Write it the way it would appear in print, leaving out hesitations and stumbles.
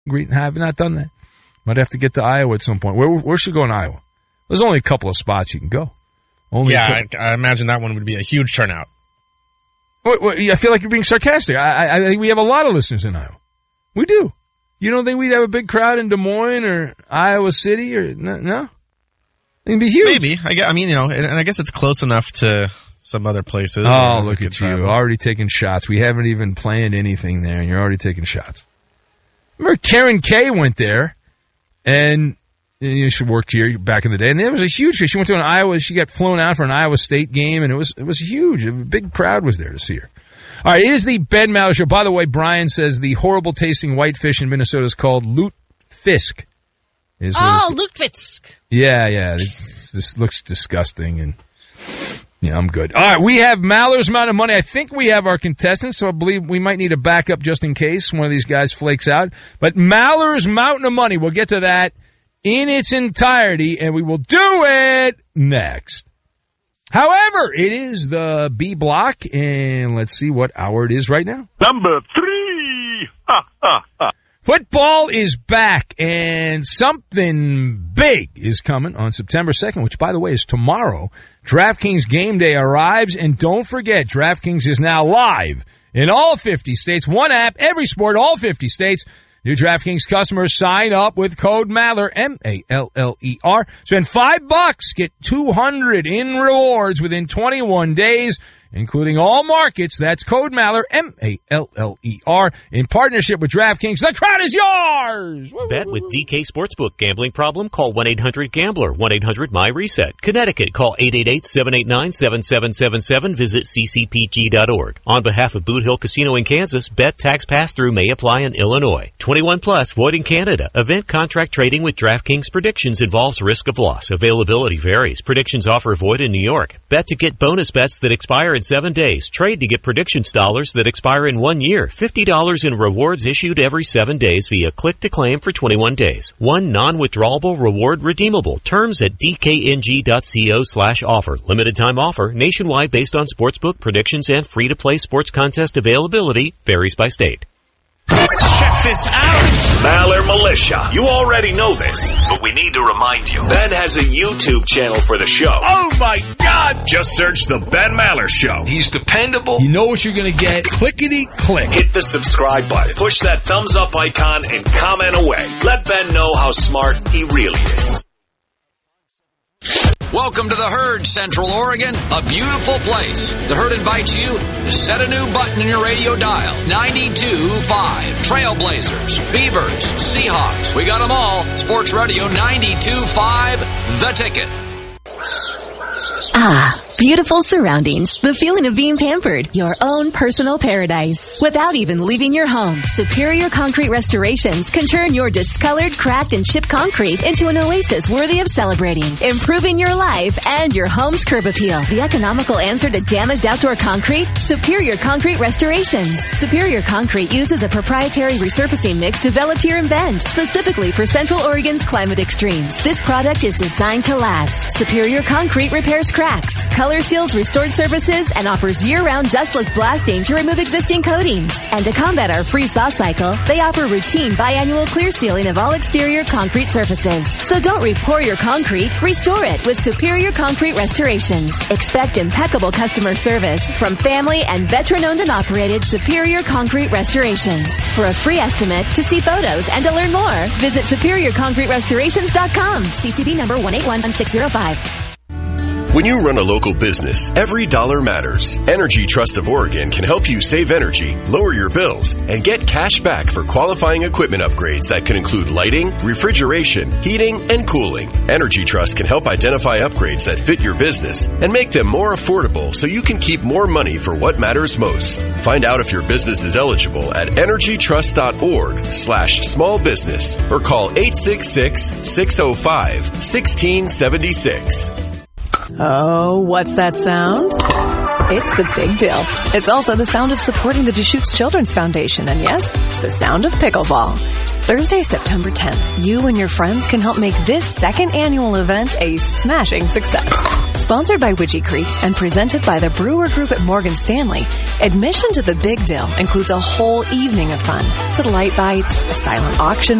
greet. Have not done that. Might have to get to Iowa at some point. Where should we go in Iowa? There's only a couple of spots you can go. I imagine that one would be a huge turnout. I feel like you're being sarcastic. I think we have a lot of listeners in Iowa. We do. You don't think we'd have a big crowd in Des Moines or Iowa City or no? It'd be huge. Maybe. I mean, and I guess it's close enough to some other places. Oh, look at you. Already taking shots. We haven't even planned anything there, and you're already taking shots. Remember Karen Kay went there, and she worked here back in the day, and it was a huge. She went to an Iowa. She got flown out for an Iowa State game, and it was huge. A big crowd was there to see her. All right, it is the Ben Maller Show. By the way, Brian says the horrible tasting whitefish in Minnesota is called lutefisk. Lutefisk. Yeah. This looks disgusting, and yeah, I'm good. All right, we have Maller's Mountain of Money. I think we have our contestants, so I believe we might need a backup just in case one of these guys flakes out. But Maller's Mountain of Money, we'll get to that in its entirety, and we will do it next. However, it is the B block, and let's see what hour it is right now. Number 3. Football is back, and something big is coming on September 2nd, which, by the way, is tomorrow. DraftKings Game Day arrives, and don't forget, DraftKings is now live in all 50 states. One app, every sport, all 50 states. New DraftKings customers sign up with code Maller, M-A-L-L-E-R. Spend $5, get $200 in rewards within 21 days, including all markets. That's code Maller, M-A-L-L-E-R, in partnership with DraftKings. The crowd is yours! Bet with DK Sportsbook. Gambling problem? Call 1-800-GAMBLER. 1-800-MY-RESET. Connecticut. Call 888-789-7777. Visit ccpg.org. On behalf of Boot Hill Casino in Kansas, bet tax pass-through may apply in Illinois. 21 plus, void in Canada. Event contract trading with DraftKings Predictions involves risk of loss. Availability varies. Predictions offer void in New York. Bet to get bonus bets that expire in 7 days. Trade to get predictions dollars that expire in 1 year. $50 in rewards issued every 7 days via click to claim for 21 days. One non-withdrawable reward redeemable. Terms at dkng.co/offer. Limited time offer. Nationwide based on sportsbook predictions and free-to-play sports contest availability. Varies by state. Check this out. Maller Militia. You already know this, but we need to remind you. Ben has a YouTube channel for the show. Oh my God! Just search The Ben Maller Show. He's dependable. You know what you're going to get. Clickety-click. Hit the subscribe button. Push that thumbs up icon and comment away. Let Ben know how smart he really is. Welcome to the Herd, Central Oregon, a beautiful place. The Herd invites you to set a new button in your radio dial. 92.5. Trailblazers, Beavers, Seahawks. We got them all. Sports Radio 92.5, The Ticket. Ah, beautiful surroundings. The feeling of being pampered. Your own personal paradise. Without even leaving your home, Superior Concrete Restorations can turn your discolored, cracked, and chipped concrete into an oasis worthy of celebrating, improving your life and your home's curb appeal. The economical answer to damaged outdoor concrete? Superior Concrete Restorations. Superior Concrete uses a proprietary resurfacing mix developed here in Bend, specifically for Central Oregon's climate extremes. This product is designed to last. Superior Concrete repairs cracks, color seals restored surfaces, and offers year-round dustless blasting to remove existing coatings. And to combat our freeze-thaw cycle, they offer routine biannual clear sealing of all exterior concrete surfaces. So don't re-pour your concrete, restore it with Superior Concrete Restorations. Expect impeccable customer service from family and veteran-owned and operated Superior Concrete Restorations. For a free estimate, to see photos, and to learn more, visit SuperiorConcreteRestorations.com. CCB number 1811605. When you run a local business, every dollar matters. Energy Trust of Oregon can help you save energy, lower your bills, and get cash back for qualifying equipment upgrades that can include lighting, refrigeration, heating, and cooling. Energy Trust can help identify upgrades that fit your business and make them more affordable so you can keep more money for what matters most. Find out if your business is eligible at energytrust.org/small business or call 866-605-1676. Oh, what's that sound? It's the Big Deal. It's also the sound of supporting the Deschutes Children's Foundation. And yes, it's the sound of pickleball. Thursday, September 10th, you and your friends can help make this second annual event a smashing success. Sponsored by Widgie Creek and presented by the Brewer Group at Morgan Stanley, admission to the Big Deal includes a whole evening of fun with light bites, a silent auction,